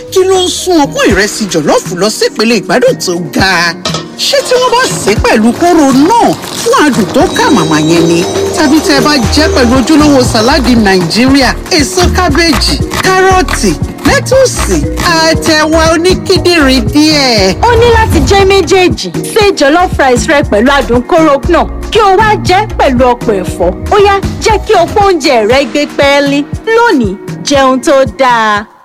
kí ló ń sún ọpọ́n ìrẹsì jọ̀lọ́ọ̀fù lọ sípele ìgbádùn tó ga? Ṣé tí wọ́n bá sè é pẹ̀lú kóró náà fún adùn tó kà màmá yẹn ni? Tàbí tẹ́ ẹ bá jẹ́ pẹ̀lú ojúlówó sàláàdì Nàìjíríà, èso kábéèjì, kárọ̀tì, lẹ́tùsì, àtẹ̀wà oníkíndìnrín díẹ̀. Ó ní láti jẹ́ méjèèjì. Ṣé jollof rice rẹ pẹ̀lú adùn kóró náà kí o wá jẹ́ pẹ̀lú ọ̀pọ̀ ẹ̀fọ́. Ó yá, jẹ́ kí ọ̀pọ̀ oúnjẹ rẹ gbé pẹ́ẹ́lí. Lónìí, jẹun tó dáa.